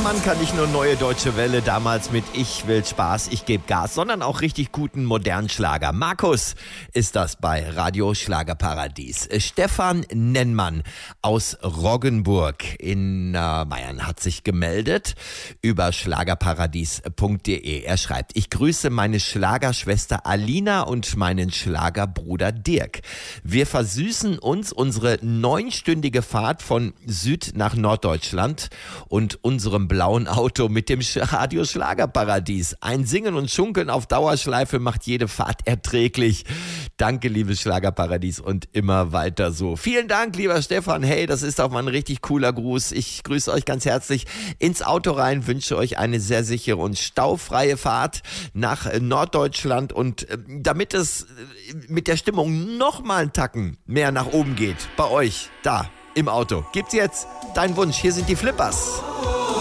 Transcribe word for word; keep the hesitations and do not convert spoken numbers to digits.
Mann kann nicht nur Neue Deutsche Welle, damals mit Ich will Spaß, ich geb Gas, sondern auch richtig guten modernen Schlager. Markus ist das bei Radio Schlagerparadies. Stefan Nennmann aus Roggenburg in äh, Bayern hat sich gemeldet über schlagerparadies punkt de. Er schreibt: Ich grüße meine Schlagerschwester Alina und meinen Schlagerbruder Dirk. Wir versüßen uns unsere neunstündige Fahrt von Süd nach Norddeutschland und unserem blauen Auto mit dem Radio Schlagerparadies. Ein Singen und Schunkeln auf Dauerschleife macht jede Fahrt erträglich. Danke, liebes Schlagerparadies, und immer weiter so. Vielen Dank, lieber Stefan. Hey, das ist auch mal ein richtig cooler Gruß. Ich grüße euch ganz herzlich ins Auto rein, wünsche euch eine sehr sichere und staufreie Fahrt nach Norddeutschland, und damit es mit der Stimmung noch mal einen Tacken mehr nach oben geht, bei euch, da im Auto, gibt's jetzt deinen Wunsch. Hier sind die Flippers.